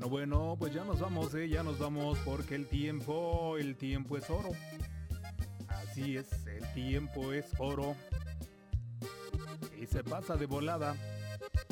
Bueno, pues ya nos vamos porque el tiempo es oro. Así es, el tiempo es oro. Y se pasa de volada.